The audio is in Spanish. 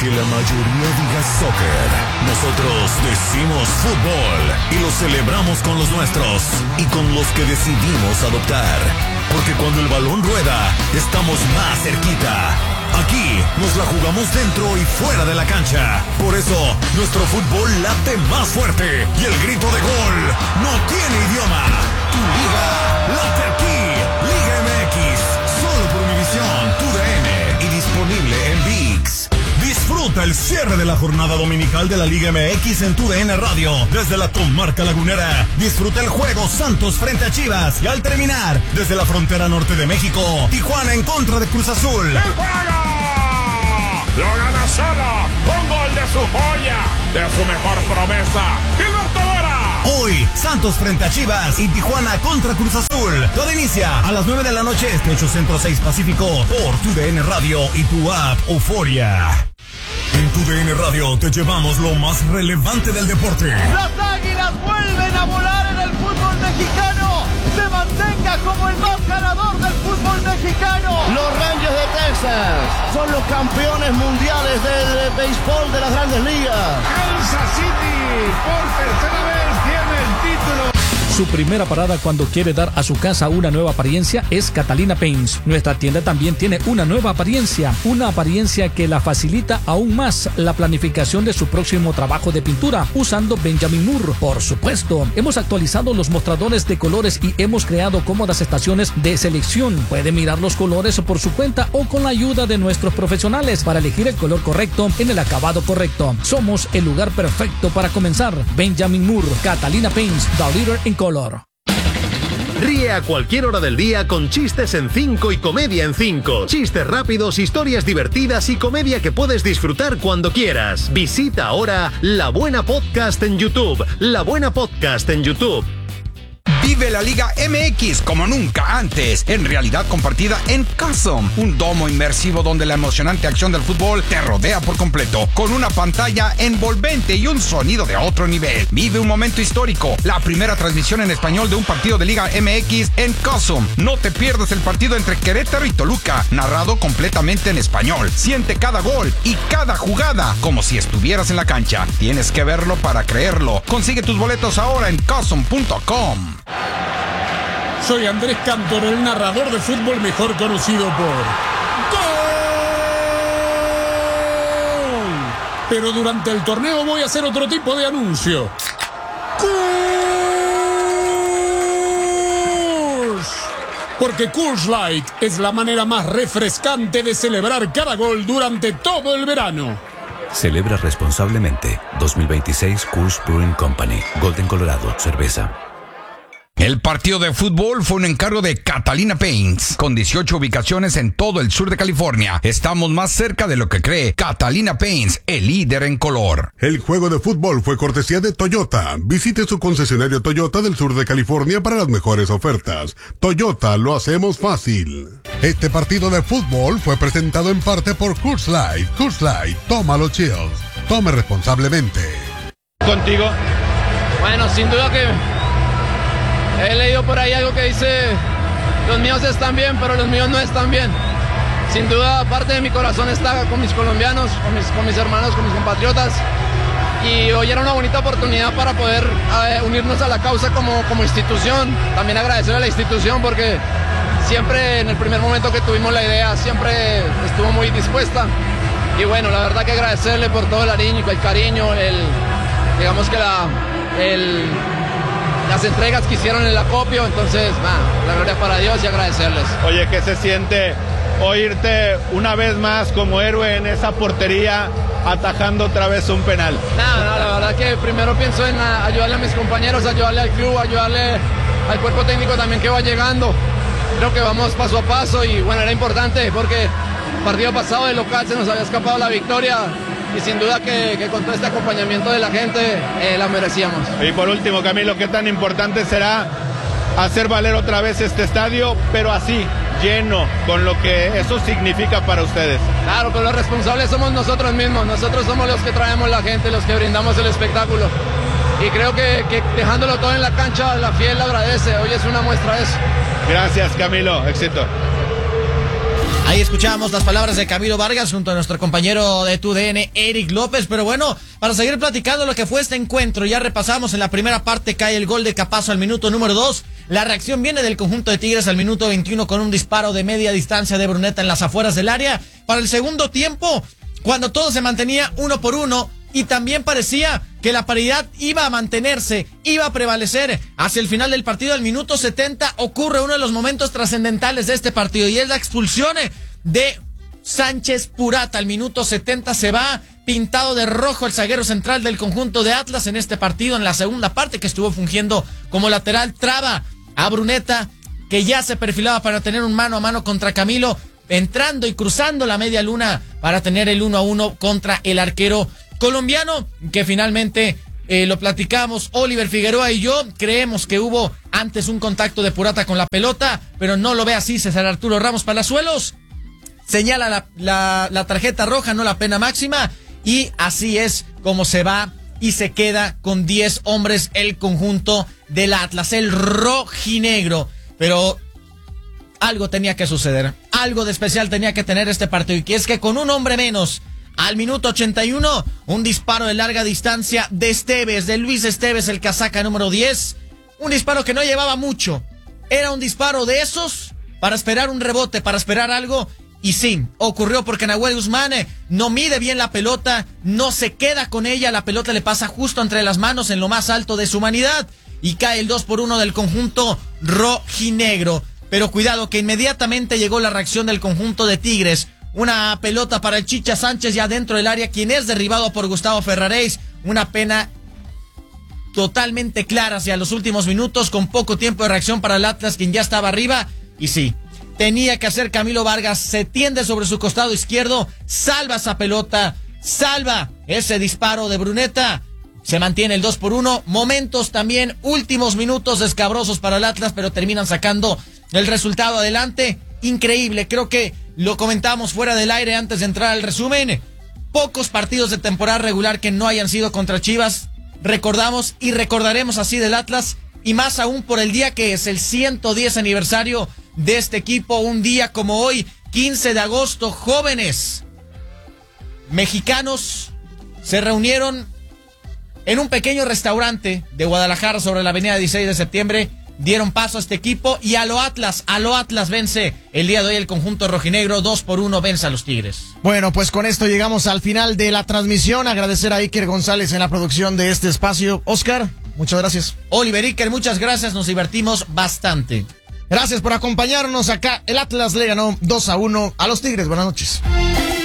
Aunque la mayoría diga soccer, nosotros decimos fútbol y lo celebramos con los nuestros y con los que decidimos adoptar. Porque cuando el balón rueda, estamos más cerquita. Aquí nos la jugamos dentro y fuera de la cancha. Por eso, nuestro fútbol late más fuerte y el grito de gol no tiene idioma. Tu liga late aquí. Liga MX, solo por Univisión, TUDN y disponible en ViX. Disfruta el cierre de la jornada dominical de la Liga MX en TUDN Radio desde la comarca lagunera. Disfruta el juego Santos frente a Chivas y al terminar, desde la frontera norte de México, Tijuana en contra de Cruz Azul. ¡El juego! Lo gana solo, un gol de su joya, de su mejor promesa, Gilberto Vera. Hoy, Santos frente a Chivas y Tijuana contra Cruz Azul. Todo inicia a las 9 de la noche, 8 Centro 6 Pacífico, por TUDN Radio y tu app Euforia. En TUDN Radio te llevamos lo más relevante del deporte. Las Águilas vuelven a volar en el fútbol mexicano. Se mantenga como el más ganador del fútbol mexicano. Los Rangers de Texas son los campeones mundiales del béisbol de las Grandes Ligas. Kansas City por tercera vez tiene el título. Su primera parada cuando quiere dar a su casa una nueva apariencia es Catalina Paints. Nuestra tienda también tiene una nueva apariencia que la facilita aún más la planificación de su próximo trabajo de pintura usando Benjamin Moore. Por supuesto, hemos actualizado los mostradores de colores y hemos creado cómodas estaciones de selección. Puede mirar los colores por su cuenta o con la ayuda de nuestros profesionales para elegir el color correcto en el acabado correcto. Somos el lugar perfecto para comenzar. Benjamin Moore, Catalina Paints, the leader in color. Ríe a cualquier hora del día con Chistes en 5 y Comedia en 5. Chistes rápidos, historias divertidas y comedia que puedes disfrutar cuando quieras. Visita ahora La Buena Podcast en YouTube. La Buena Podcast en YouTube. Vive la Liga MX como nunca antes, en realidad compartida en Custom, un domo inmersivo donde la emocionante acción del fútbol te rodea por completo, con una pantalla envolvente y un sonido de otro nivel. Vive un momento histórico, la primera transmisión en español de un partido de Liga MX en Custom. No te pierdas el partido entre Querétaro y Toluca, narrado completamente en español. Siente cada gol y cada jugada como si estuvieras en la cancha. Tienes que verlo para creerlo. Consigue tus boletos ahora en Custom.com. Soy Andrés Cantor, el narrador de fútbol mejor conocido por ¡Gol! Pero durante el torneo voy a hacer otro tipo de anuncio. ¡Coors! Porque Coors Light es la manera más refrescante de celebrar cada gol durante todo el verano. Celebra responsablemente. 2026 Coors Brewing Company. Golden, Colorado. Cerveza. El partido de fútbol fue un encargo de Catalina Paints, con 18 ubicaciones en todo el sur de California. Estamos más cerca de lo que cree. Catalina Paints, el líder en color. El juego de fútbol fue cortesía de Toyota. Visite su concesionario Toyota del sur de California para las mejores ofertas. Toyota, lo hacemos fácil. Este partido de fútbol fue presentado en parte por Coors Light. Coors Light, tómalo chills. Tome responsablemente. Contigo. Bueno, sin duda que he leído por ahí algo que dice: los míos están bien, pero los míos no están bien. Sin duda, parte de mi corazón está con mis colombianos, con mis hermanos, con mis compatriotas. Y hoy era una bonita oportunidad para poder unirnos a la causa como institución. También agradecer a la institución porque siempre en el primer momento que tuvimos la idea, siempre estuvo muy dispuesta. Y bueno, la verdad que agradecerle por todo el cariño, digamos que las entregas que hicieron en el acopio. Entonces, la gloria para Dios y agradecerles. Oye, ¿qué se siente oírte una vez más como héroe en esa portería, atajando otra vez un penal? No, la verdad que primero pienso en ayudarle a mis compañeros, ayudarle al club, ayudarle al cuerpo técnico también que va llegando. Creo que vamos paso a paso y bueno, era importante porque el partido pasado de local se nos había escapado la victoria. Y sin duda que con todo este acompañamiento de la gente la merecíamos. Y por último, Camilo, ¿qué tan importante será hacer valer otra vez este estadio, pero así, lleno, con lo que eso significa para ustedes? Claro, pero los responsables somos nosotros mismos. Nosotros somos los que traemos la gente, los que brindamos el espectáculo. Y creo que dejándolo todo en la cancha, la fiel agradece. Hoy es una muestra de eso. Gracias, Camilo. Éxito. Ahí escuchamos las palabras de Camilo Vargas junto a nuestro compañero de TUDN, Eric López. Pero bueno, para seguir platicando lo que fue este encuentro, ya repasamos en la primera parte, cae el gol de Capazo al minuto número 2. La reacción viene del conjunto de Tigres al minuto 21 con un disparo de media distancia de Bruneta en las afueras del área. Para el segundo tiempo, cuando todo se mantenía 1-1 y también parecía que la paridad iba a mantenerse, iba a prevalecer hacia el final del partido, al minuto 70 ocurre uno de los momentos trascendentales de este partido y es la expulsión de Sánchez Purata. Al minuto 70 se va pintado de rojo el zaguero central del conjunto de Atlas en este partido, en la segunda parte, que estuvo fungiendo como lateral. Traba a Bruneta, que ya se perfilaba para tener un mano a mano contra Camilo, entrando y cruzando la media luna para tener el 1-1 contra el arquero colombiano, que finalmente lo platicamos Oliver Figueroa y yo, creemos que hubo antes un contacto de Purata con la pelota, pero no lo ve así César Arturo Ramos Palazuelos. Señala la tarjeta roja, no la pena máxima, y así es como se va y se queda con 10 hombres el conjunto del Atlas, el rojinegro. Pero algo tenía que suceder, algo de especial tenía que tener este partido, y que es que con un hombre menos, al minuto 81, un disparo de larga distancia de Esteves, de Luis Esteves, el casaca número 10, un disparo que no llevaba mucho, era un disparo de esos para esperar un rebote, para esperar algo. Y sí, ocurrió porque Nahuel Guzmán no mide bien la pelota, no se queda con ella, la pelota le pasa justo entre las manos en lo más alto de su humanidad y cae el 2-1 del conjunto rojinegro. Pero cuidado que inmediatamente llegó la reacción del conjunto de Tigres. Una pelota para el Chicha Sánchez ya dentro del área, quien es derribado por Gustavo Ferraréis. Una pena totalmente clara hacia los últimos minutos, con poco tiempo de reacción para el Atlas, quien ya estaba arriba. Y sí, tenía que hacer Camilo Vargas, se tiende sobre su costado izquierdo, salva esa pelota, salva ese disparo de Bruneta, se mantiene el 2-1, momentos también, últimos minutos escabrosos para el Atlas, pero terminan sacando el resultado adelante. Increíble, creo que lo comentamos fuera del aire antes de entrar al resumen, pocos partidos de temporada regular que no hayan sido contra Chivas, recordamos y recordaremos así del Atlas, y más aún por el día que es el 110 aniversario de este equipo, un día como hoy, 15 de agosto, jóvenes mexicanos se reunieron en un pequeño restaurante de Guadalajara sobre la avenida 16 de septiembre, dieron paso a este equipo y a lo Atlas vence el día de hoy el conjunto rojinegro, 2-1 vence a los Tigres. Bueno, pues con esto llegamos al final de la transmisión, agradecer a Iker González en la producción de este espacio. Oscar, muchas gracias. Oliver, Iker, muchas gracias, nos divertimos bastante. Gracias por acompañarnos acá. El Atlas le ganó 2-1 a los Tigres. Buenas noches.